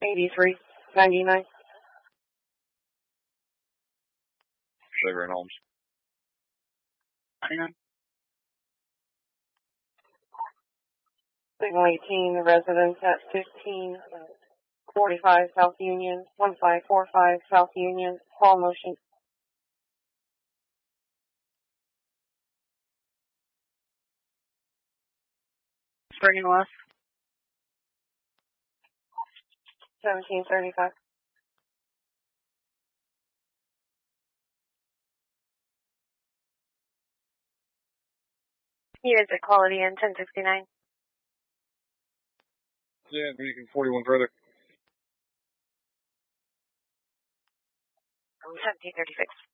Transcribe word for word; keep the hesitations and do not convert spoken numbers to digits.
eighty-three ninety-nine. Sugar and Holmes. ninety-nine. Signal eighteen, residence at fifteen forty-five South Union, one five four five South Union, call motion. Spring West. seventeen thirty-five. Units at quality in ten sixty-nine. Yeah, Beacon forty-one further. seventeen thirty-six.